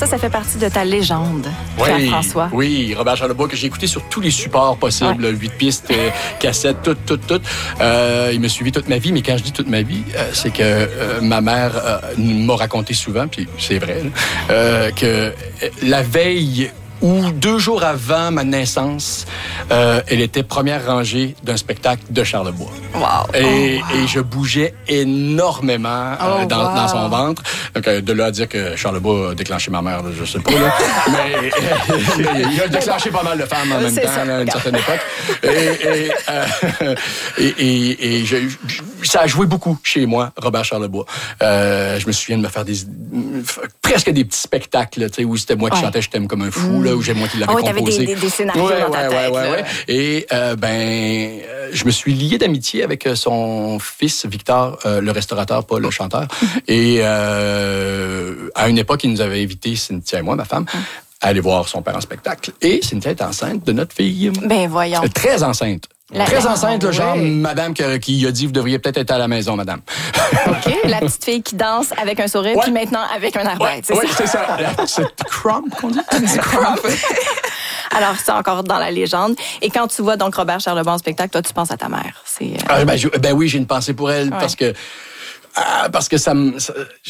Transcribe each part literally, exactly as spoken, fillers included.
ça, ça fait partie de ta légende, oui, Pierre-François. Oui, Robert Charlebois, que j'ai écouté sur tous les supports possibles, huit ouais. pistes, euh, cassettes, tout, tout, tout. Euh, il m'a suivi toute ma vie, mais quand je dis toute ma vie, euh, c'est que euh, ma mère euh, m'a raconté souvent, puis c'est vrai, là, euh, que la veille où deux jours avant ma naissance, euh, elle était première rangée d'un spectacle de Charlebois. Wow. Et, oh, wow. et je bougeais énormément euh, oh, dans, wow. dans son ventre. Donc, euh, de là à dire que Charlebois a déclenché ma mère, là, je sais pas. Là. Mais euh, il a déclenché pas mal de femmes en même c'est temps, là, à une certaine époque. Et, et, euh, et, et, et je, ça a joué beaucoup chez moi, Robert Charlebois. Euh, je me souviens de me faire des presque des petits spectacles, là, où c'était moi qui ouais. chantais « Je t'aime comme un fou mm. », là, où j'ai moi qui l'avais oh, composé. Oh, t'avais des, des, des scénarios ouais, dans ta ouais, tête. Ouais, ouais, là. ouais. Et euh, ben, euh, je me suis lié d'amitié avec son fils, Victor, euh, le restaurateur, pas le chanteur. Et euh, à une époque, il nous avait invités, Cynthia et moi, ma femme, à aller voir son père en spectacle. Et Cynthia est enceinte de notre fille. Ben voyons. Euh, très enceinte. La Très enceinte, oh, le genre, ouais. madame qui, qui a dit, vous devriez peut-être être à la maison, madame. OK. La petite fille qui danse avec un sourire, ouais. puis maintenant avec un arbre. Ouais, c'est ouais, ça? c'est ça. La petite crump qu'on dit. Du crump. Alors, c'est encore dans la légende. Et quand tu vois donc Robert Charlebois en spectacle, toi, tu penses à ta mère. C'est, euh... ah, ben, je, ben oui, j'ai une pensée pour elle, ouais. parce que ah, parce que ça me...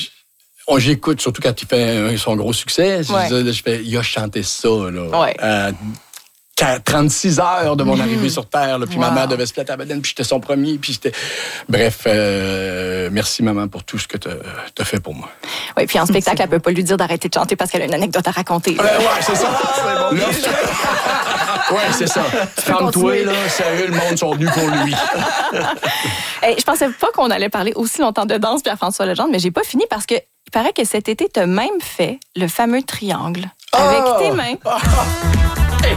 On j'écoute, surtout quand il fait son gros succès. Ouais. Je, je fais, il a chanté ça, là. Ouais. Euh, trente-six heures de mon mmh. arrivée sur Terre, là, puis wow. ma mère devait se plater à Baden, puis j'étais son premier, puis j'étais... Bref, euh, merci, maman, pour tout ce que tu as fait pour moi. Oui, puis en spectacle, elle ne peut pas lui dire d'arrêter de chanter parce qu'elle a une anecdote à raconter. Euh, ouais, c'est ça. C'est bon. Oui, c'est ça. Ferme-toi, là. Sérieux, le monde sont venus pour lui. Hey, je pensais pas qu'on allait parler aussi longtemps de danse, Pierre-François Legendre, mais j'ai pas fini parce que il paraît que cet été, tu as même fait le fameux triangle oh! avec tes mains. Oh! Hey!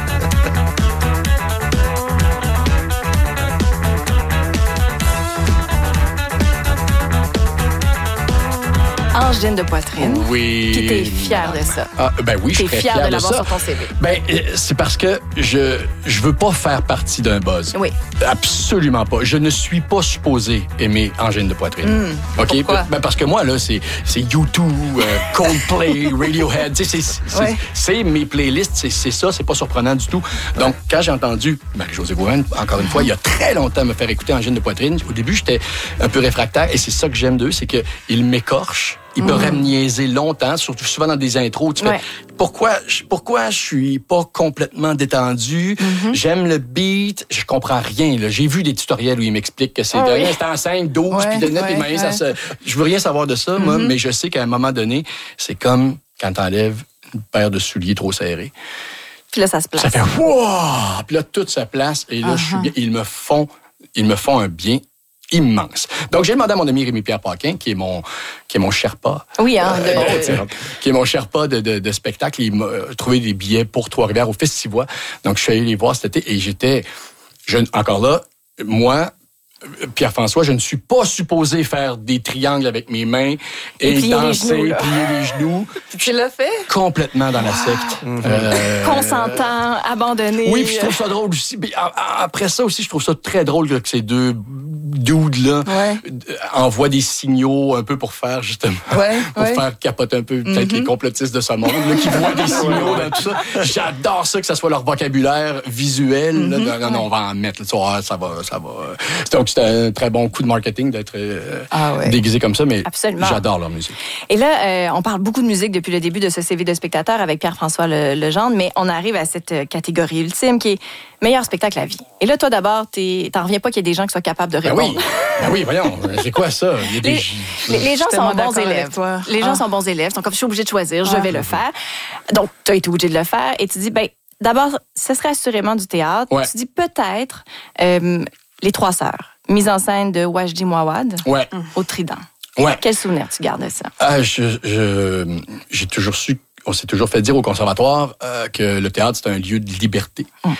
Angine de poitrine. Oui. Puis t'es fier de ça. Ah, ben oui, je suis fier, fier de de l'avoir ça. sur ton C V. Ben, c'est parce que je je veux pas faire partie d'un buzz. Oui. Absolument pas. Je ne suis pas supposé aimer Angine de poitrine. Mm. OK? Pourquoi? Ben parce que moi, là, c'est, c'est U deux, euh, Coldplay, Radiohead. C'est, c'est, c'est, ouais. c'est mes playlists, c'est, c'est ça, c'est pas surprenant du tout. Donc, quand j'ai entendu Marie-Josée Gourane, encore une fois, il y a très longtemps, me faire écouter Angine de poitrine, au début, j'étais un peu réfractaire et c'est ça que j'aime d'eux, c'est qu'ils m'écorchent. Ils peuvent mmh. me niaiser longtemps, surtout souvent dans des intros. Tu fais, ouais. pourquoi, pourquoi je suis pas complètement détendu? Mm-hmm. J'aime le beat, je comprends rien. Là. J'ai vu des tutoriels où ils m'expliquent que c'est oh, de rien, oui. c'est en cinq, douze, ouais, puis de neuf, ouais, et ouais. ça se... Je veux rien savoir de ça, mm-hmm. moi, mais je sais qu'à un moment donné, c'est comme quand t'enlèves une paire de souliers trop serrés. Puis là, ça se place. Ça fait « wow! » Puis là, tout se place, et là, uh-huh. je suis bien. Ils me font, ils me font un bien immense. Donc, j'ai demandé à mon ami Rémi-Pierre Paquin, qui est mon, qui est mon Sherpa. Oui, hein. Euh, de... bon, qui est mon Sherpa de, de, de spectacle. Il m'a trouvé des billets pour Trois-Rivières au Festivois. Donc, je suis allé les voir cet été et j'étais, je, encore là, moi, Pierre-François, je ne suis pas supposé faire des triangles avec mes mains et, et danser, les genoux, plier les genoux. Tu l'as fait? Complètement dans la secte. Mm-hmm. Euh... Consentant, abandonné. Oui, puis je trouve ça drôle aussi. Après ça aussi, je trouve ça très drôle que ces deux dudes-là ouais. envoient des signaux un peu pour faire, justement, ouais, pour ouais. faire capoter un peu peut-être mm-hmm. les complotistes de ce monde, là, qui voient des signaux dans tout ça. J'adore ça, que ça soit leur vocabulaire visuel. Mm-hmm. Là, non, non, on va en mettre. Là, ça, ça va, ça va. Donc, c'était un très bon coup de marketing d'être euh, ah ouais. déguisé comme ça, mais Absolument. J'adore leur musique. Et là, euh, on parle beaucoup de musique depuis le début de ce C V de spectateur avec Pierre-François Le, Legendre, mais on arrive à cette catégorie ultime qui est meilleur spectacle à vie. Et là, toi, d'abord, t'es, t'en reviens pas qu'il y ait des gens qui soient capables de répondre. Ben oui, ben oui voyons, c'est quoi ça? Il y a des... les, les, les gens sont bons élèves. Les gens ah. sont bons élèves. Donc, comme je suis obligée de choisir, je ah. vais le faire. Donc, tu as été obligée de le faire et tu dis, ben, d'abord, ce serait assurément du théâtre. Ouais. Tu dis peut-être euh, Les Trois Sœurs, mise en scène de Wajdi Mouawad ouais. au Trident. Ouais. Quel souvenir tu gardes de ça? Ah, je, je, j'ai toujours su, on s'est toujours fait dire au conservatoire euh, que le théâtre, c'est un lieu de liberté, mm.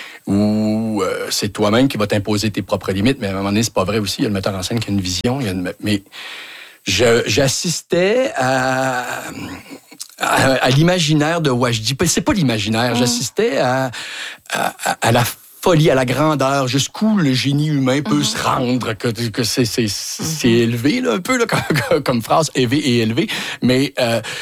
où euh, c'est toi-même qui vas t'imposer tes propres limites, mais à un moment donné, c'est pas vrai aussi. Il y a le metteur en scène qui a une vision. Il y a une... Mais je, j'assistais à... À, à l'imaginaire de Wajdi. C'est pas l'imaginaire, mmh. j'assistais à, à, à la folie, à la grandeur, jusqu'où le génie humain peut mmh. se rendre, que, que c'est, c'est, c'est mmh. élevé, là, un peu, là, comme, comme phrase, élevé et élevé. Mais euh,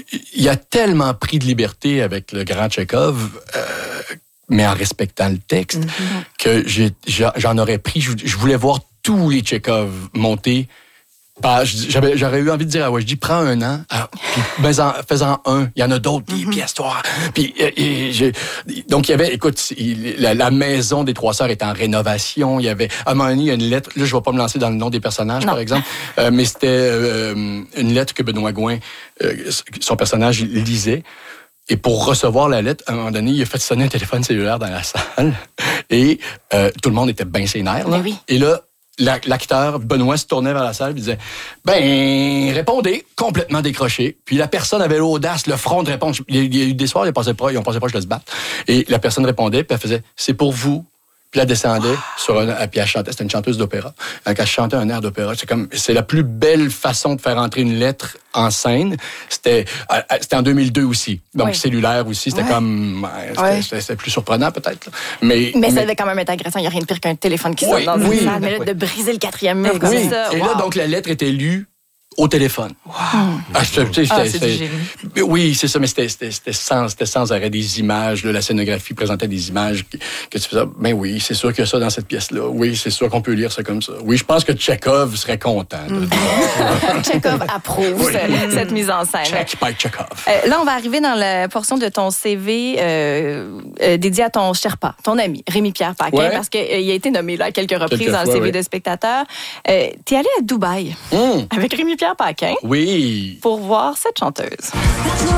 il a tellement pris de liberté avec le grand Tchekhov, euh, mais en respectant le texte, mm-hmm. que j'ai, j'en aurais pris. Je, je voulais voir tous les Tchekhov monter. Bah, j'avais, j'aurais eu envie de dire à Wajdi, prends un an, alors, puis ben, fais-en un. Il y en a d'autres, des mm-hmm. pièces, toi. Puis, et, et, donc, il y avait, écoute, il, la, la maison des Trois Sœurs était en rénovation. Il y avait, à un moment donné, il y a une lettre. Là, je ne vais pas me lancer dans le nom des personnages, non. par exemple, euh, mais c'était euh, une lettre que Benoît Gouin, euh, son personnage, lisait. Et pour recevoir la lettre, à un moment donné, il a fait sonner un téléphone cellulaire dans la salle. Et euh, tout le monde était bien sénère. Là. Oui. Et là, l'acteur, Benoît, se tournait vers la salle et disait « Ben, répondez, complètement décroché. » Puis la personne avait l'audace, le front de répondre. Il y a eu des soirs, ils pensaient pas, ils pensaient pas que je se battre. Et la personne répondait, puis elle faisait « C'est pour vous. » Puis elle descendait sur un, puis elle chantait, c'était une chanteuse d'opéra. Donc elle chantait un air d'opéra. C'est comme, c'est la plus belle façon de faire entrer une lettre en scène. C'était, c'était en deux mille deux aussi. Donc oui. cellulaire aussi, c'était ouais. comme, c'était, ouais. c'était, c'était plus surprenant peut-être. Là. Mais, mais, mais ça devait quand même être agressant. Il n'y a rien de pire qu'un téléphone qui oui, sonne dans oui, une salle. Mais là, oui. de briser le quatrième mur comme oui. ça. Et wow. là, donc la lettre était lue au téléphone. Wow. Ah, je, tu sais, ah, c'était, c'est c'était, oui, c'est ça, mais c'était, c'était, c'était, sans, c'était sans arrêt des images. Là, la scénographie présentait des images que, que tu faisais. Ben oui, c'est sûr qu'il y a ça dans cette pièce-là. Oui, c'est sûr qu'on peut lire ça comme ça. Oui, je pense que Tchekhov serait content. Mm. Tchekhov approuve oui. cette, cette mise en scène. Check by Tchekhov. Euh, là, on va arriver dans la portion de ton C V euh, euh, dédié à ton Sherpa, ton ami, Rémi-Pierre Paquin, ouais. parce qu'il euh, a été nommé là, à quelques reprises quelques dans fois, le C V oui. de spectateur. Euh, tu es allé à Dubaï mm. avec Rémi-Pierre Paquin. Oui. Pour voir cette chanteuse.